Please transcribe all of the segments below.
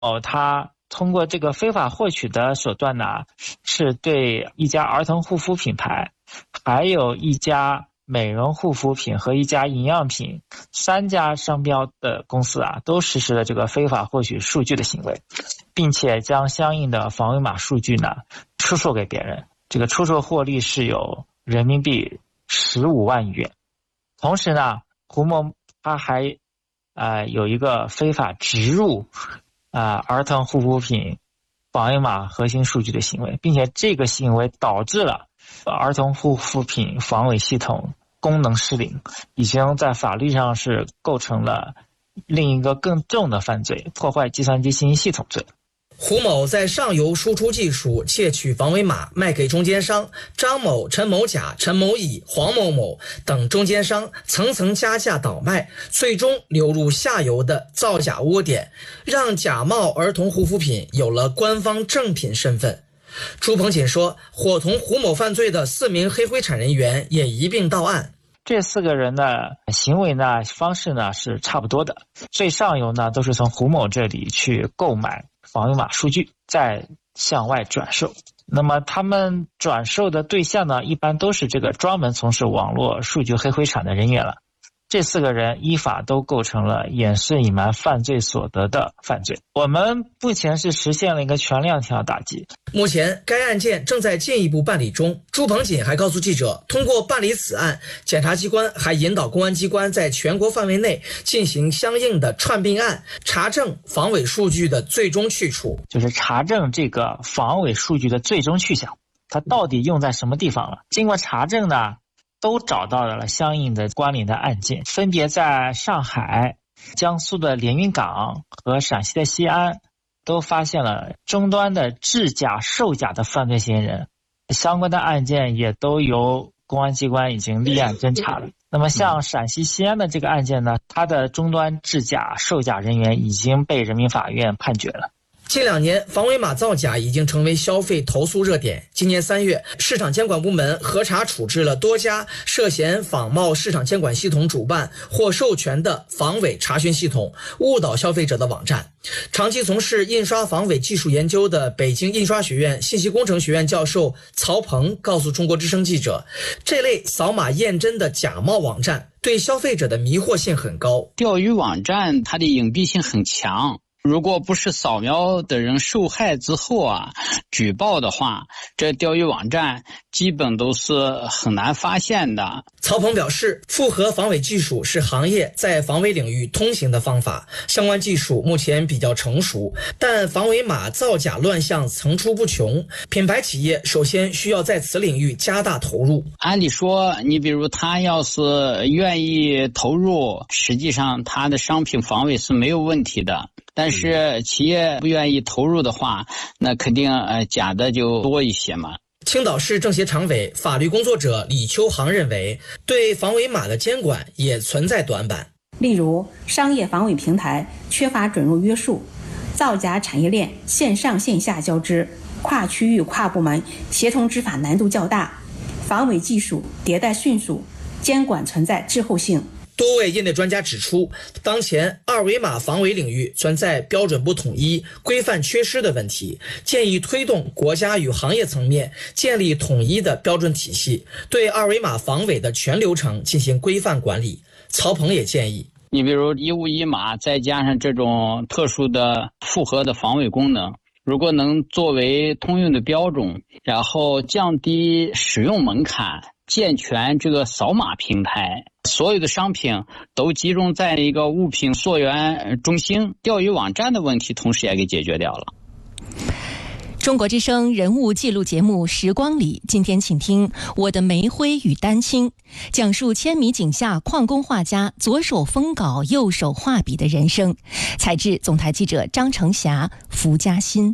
他通过这个非法获取的手段呢，是对一家儿童护肤品牌，还有一家美容护肤品和一家营养品3家商标的公司都实施了这个非法获取数据的行为，并且将相应的防伪码数据呢出售给别人，这个出售获利是有人民币15万亿元。同时呢，胡某他还有一个非法植入儿童护肤品防伪码核心数据的行为，并且这个行为导致了儿童护肤品防伪系统功能失灵，已经在法律上是构成了另一个更重的犯罪——破坏计算机信息系统罪。 胡某在上游输出技术窃取防伪码卖给中间商张某、陈某甲、陈某乙、黄某某等中间商，层层加价倒卖，最终流入下游的造假窝点，让假冒儿童护肤品有了官方正品身份。朱鹏锦说，伙同胡某犯罪的4名黑灰产人员也一并到案。 这4个人的行为呢，方式呢是差不多的。最上游呢都是从胡某这里去购买防伪码数据，再向外转售。那么他们转售的对象呢，一般都是这个专门从事网络数据黑灰产的人员了。这4个人依法都构成了掩饰隐瞒犯罪所得的犯罪。我们目前是实现了一个全链条打击。 目前该案件正在进一步办理中。朱鹏锦还告诉记者，通过办理此案，检察机关还引导公安机关在全国范围内进行相应的串并案，查证防伪数据的最终去处， 就是查证这个防伪数据的最终去向，它到底用在什么地方了。经过查证呢，都找到了相应的关联的案件，分别在上海、江苏的连云港和陕西的西安都发现了终端的制假售假的犯罪嫌疑人，相关的案件也都由公安机关已经立案侦查了。那么像陕西西安的这个案件呢，它的终端制假售假人员已经被人民法院判决了。 近2年，防伪码造假已经成为消费投诉热点。今年3月，市场监管部门核查处置了多家涉嫌仿冒市场监管系统主办或授权的防伪查询系统，误导消费者的网站。长期从事印刷防伪技术研究的北京印刷学院信息工程学院教授曹鹏告诉中国之声记者，这类扫码验真的假冒网站对消费者的迷惑性很高。 钓鱼网站它的隐蔽性很强，如果不是扫描的人受害之后举报的话，这钓鱼网站基本都是很难发现的。 曹鹏表示，复合防伪技术是行业在防伪领域通行的方法，相关技术目前比较成熟，但防伪码造假乱象层出不穷，品牌企业首先需要在此领域加大投入。 按理说，你比如他要是愿意投入，实际上他的商品防伪是没有问题的。但是企业不愿意投入的话，那肯定假的就多一些嘛。 青岛市政协常委、法律工作者李秋航认为，对防伪码的监管也存在短板。 例如，商业防伪平台缺乏准入约束，造假产业链线上线下交织，跨区域跨部门协同执法难度较大，防伪技术迭代迅速，监管存在滞后性。 多位业内专家指出，当前二维码防伪领域存在标准不统一、规范缺失的问题，建议推动国家与行业层面建立统一的标准体系，对二维码防伪的全流程进行规范管理。曹鹏也建议， 你比如一物一码，再加上这种特殊的复合的防伪功能，如果能作为通用的标准，然后降低使用门槛，健全这个扫码平台，所有的商品都集中在一个物品溯源中心，钓鱼网站的问题同时也给解决掉了。 中国之声人物记录节目《时光里》，今天请听《我的煤灰与丹青》，讲述千米井下矿工画家左手封稿右手画笔的人生。采制总台记者张成霞、福嘉欣。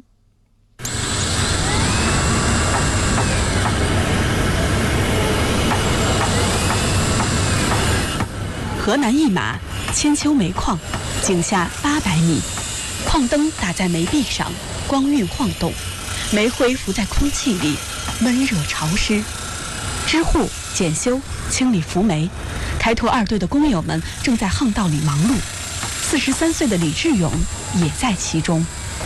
河南一马千秋煤矿，井下800米，矿灯打在煤壁上，光晕晃动，煤灰浮在空气里，温热潮湿。支护、检修、清理浮煤，开拓2队的工友们正在巷道里忙碌。43岁的李志勇也在其中。